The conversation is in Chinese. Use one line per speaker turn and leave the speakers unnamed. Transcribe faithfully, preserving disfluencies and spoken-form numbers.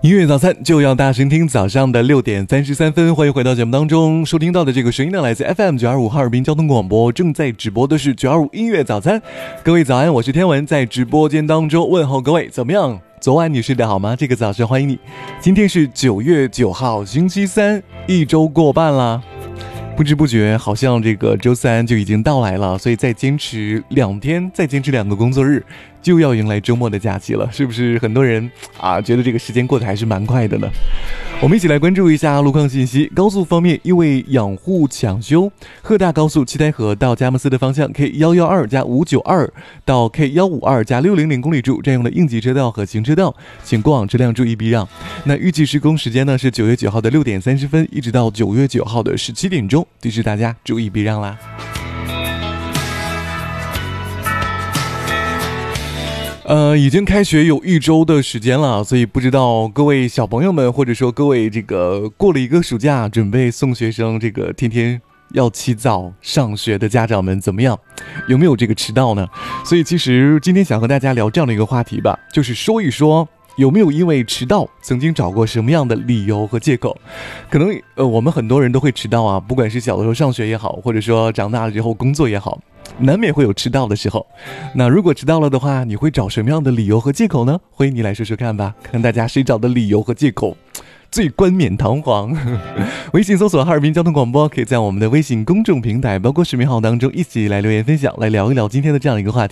音乐早餐就要大声听，早上的六点三十三分，欢迎回到节目当中。收听到的这个声音呢，来自 F M 九二五哈尔滨交通广播，正在直播的是九二五音乐早餐。各位早安，我是天文，在直播间当中问候各位怎么样？昨晚你睡得好吗？这个早上欢迎你。今天是九月九号，星期三，一周过半啦。不知不觉好像这个周三就已经到来了，所以再坚持两天，再坚持两个工作日，就要迎来周末的假期了，是不是很多人啊觉得这个时间过得还是蛮快的呢？我们一起来关注一下路况信息。高速方面，因为养护抢修，鹤大高速七台河到佳木斯的方向 K 一一二加五九二到 K 一五二加六零零公里处占用了应急车道和行车道，请过往车辆注意避让。那预计施工时间呢是九月九号的六点三十分，一直到九月九号的十七点钟，提示大家注意避让啦。呃，已经开学有一周的时间了，所以不知道各位小朋友们，或者说各位这个过了一个暑假，准备送学生这个天天要起早上学的家长们怎么样？有没有这个迟到呢？所以其实今天想和大家聊这样的一个话题吧，就是说一说有没有因为迟到曾经找过什么样的理由和借口。可能呃我们很多人都会迟到啊，不管是小的时候上学也好，或者说长大了之后工作也好，难免会有迟到的时候。那如果迟到了的话，你会找什么样的理由和借口呢？欢迎你来说说看吧，看大家谁找的理由和借口最冠冕堂皇。微信搜索哈尔滨交通广播，可以在我们的微信公众平台包括视频号当中一起来留言分享，来聊一聊今天的这样一个话题。